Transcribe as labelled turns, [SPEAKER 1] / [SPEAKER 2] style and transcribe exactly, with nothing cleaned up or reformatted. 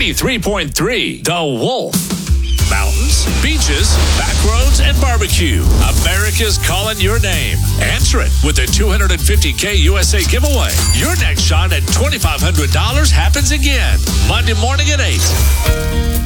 [SPEAKER 1] ninety-three point three The Wolf. Mountains, beaches, back roads, and barbecue. America's calling your name. Answer it with the two hundred fifty K U S A giveaway. Your next shot at twenty-five hundred dollars happens again. Monday morning at eight.